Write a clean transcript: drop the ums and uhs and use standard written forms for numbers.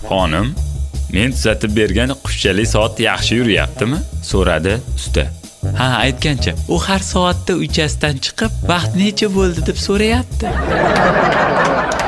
Xonim, men tuzatib bergan qushchali soat yaxshi yuryaptimi? So'radi usta. Ha, aytgancha, u har soatda uchasdan chiqib, vaqt necha bo'ldi deb so'rayapti.